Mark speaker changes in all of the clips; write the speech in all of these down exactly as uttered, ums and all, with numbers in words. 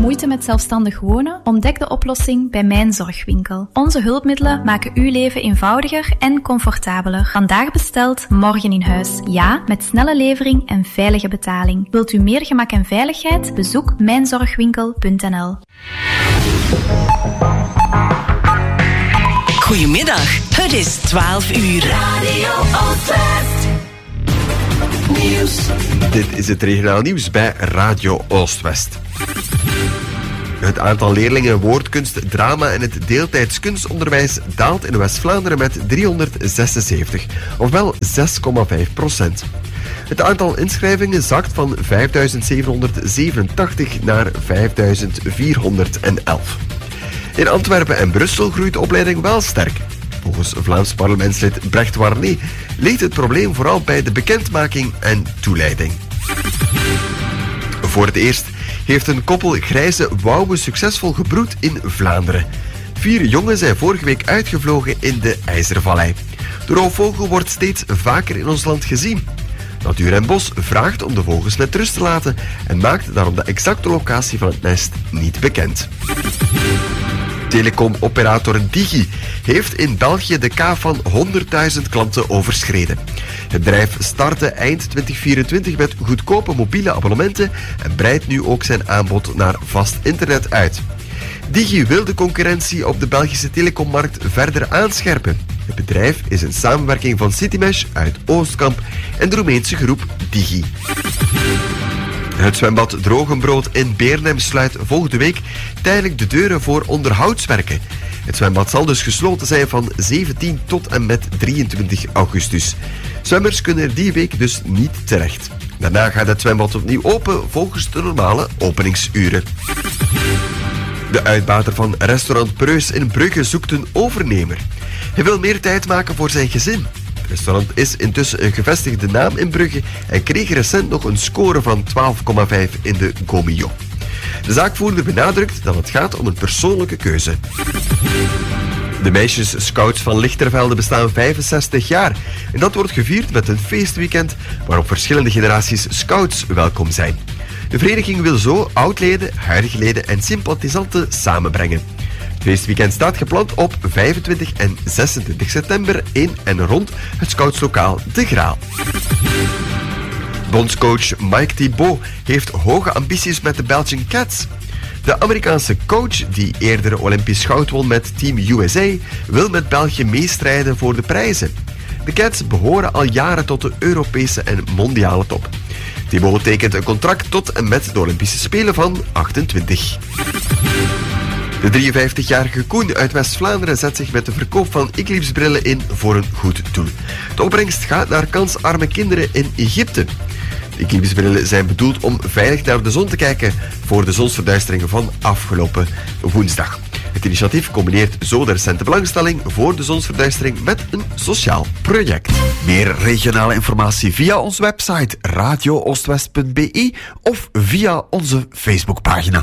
Speaker 1: Moeite met zelfstandig wonen? Ontdek de oplossing bij Mijn Zorgwinkel. Onze hulpmiddelen maken uw leven eenvoudiger en comfortabeler. Vandaag besteld, morgen in huis. Ja, met snelle levering en veilige betaling. Wilt u meer gemak en veiligheid? Bezoek mijn zorgwinkel punt n l.
Speaker 2: Goedemiddag, het is twaalf uur. Radio Oostwest. Nieuws.
Speaker 3: Dit is het regionaal nieuws bij Radio Oostwest. Het aantal leerlingen woordkunst, drama en het deeltijds kunstonderwijs daalt in West-Vlaanderen met driehonderdzesenzeventig, ofwel zes komma vijf procent. Het aantal inschrijvingen zakt van vijfduizend zevenhonderdzevenentachtig naar vijfduizend vierhonderdelf. In Antwerpen en Brussel groeit de opleiding wel sterk. Volgens Vlaams parlementslid Brecht Warnet ligt het probleem vooral bij de bekendmaking en toeleiding. Voor het eerst heeft een koppel grijze wouwen succesvol gebroed in Vlaanderen. Vier jongen zijn vorige week uitgevlogen in de IJzervallei. De roofvogel wordt steeds vaker in ons land gezien. Natuur en Bos vraagt om de vogels met rust te laten en maakt daarom de exacte locatie van het nest niet bekend. Telecomoperator Digi heeft in België de K van honderdduizend klanten overschreden. Het bedrijf startte eind twintig vierentwintig met goedkope mobiele abonnementen en breidt nu ook zijn aanbod naar vast internet uit. Digi wil de concurrentie op de Belgische telecommarkt verder aanscherpen. Het bedrijf is een samenwerking van Citymesh uit Oostkamp en de Roemeense groep Digi. Het zwembad Drogenbrood in Beernem sluit volgende week tijdelijk de deuren voor onderhoudswerken. Het zwembad zal dus gesloten zijn van zeventien tot en met drieëntwintig augustus. Zwemmers kunnen er die week dus niet terecht. Daarna gaat het zwembad opnieuw open volgens de normale openingsuren. De uitbater van restaurant Preus in Brugge zoekt een overnemer. Hij wil meer tijd maken voor zijn gezin. Het restaurant is intussen een gevestigde naam in Brugge en kreeg recent nog een score van twaalf komma vijf in de Gomio. De zaakvoerder benadrukt dat het gaat om een persoonlijke keuze. De meisjes-scouts van Lichtervelde bestaan vijfenzestig jaar en dat wordt gevierd met een feestweekend waarop verschillende generaties scouts welkom zijn. De vereniging wil zo oud-leden, huidige leden en sympathisanten samenbrengen. Het feestweekend staat gepland op vijfentwintig en zesentwintig september in en rond het scoutslokaal De Graal. Bondscoach Mike Thibault heeft hoge ambities met de Belgian Cats. De Amerikaanse coach, die eerder Olympisch goud won met Team U S A, wil met België meestrijden voor de prijzen. De Cats behoren al jaren tot de Europese en mondiale top. Thibault tekent een contract tot en met de Olympische Spelen van achtentwintig. De drieënvijftigjarige Koen uit West-Vlaanderen zet zich met de verkoop van eclipsebrillen in voor een goed doel. De opbrengst gaat naar kansarme kinderen in Egypte. De eclipsebrillen zijn bedoeld om veilig naar de zon te kijken voor de zonsverduisteringen van afgelopen woensdag. Het initiatief combineert zo de recente belangstelling voor de zonsverduistering met een sociaal project.
Speaker 4: Meer regionale informatie via onze website radio oostwest punt b e of via onze Facebookpagina.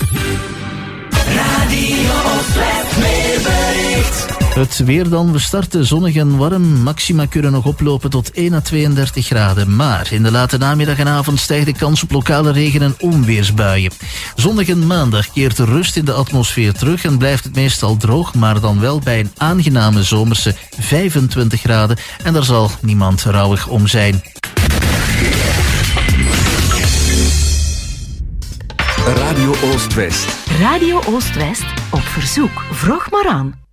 Speaker 2: Radio Oostwest weerbericht.
Speaker 5: Het weer dan. We starten zonnig en warm. Maxima kunnen nog oplopen tot één à tweeëndertig graden. Maar in de late namiddag en avond stijgt de kans op lokale regen- en onweersbuien. Zondag en maandag keert de rust in de atmosfeer terug en blijft het meestal droog, maar dan wel bij een aangename zomerse vijfentwintig graden. En daar zal niemand rouwig om zijn.
Speaker 4: Radio Oostwest.
Speaker 6: Radio Oostwest op verzoek. Vroeg maar aan.